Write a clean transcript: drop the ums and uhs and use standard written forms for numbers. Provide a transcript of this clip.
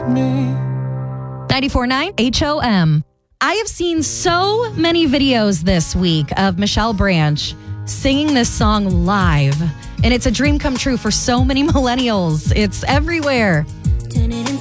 94.9 HOM. I have seen so many videos this week of Michelle Branch singing this song live, and it's a dream come true for so many millennials. It's everywhere.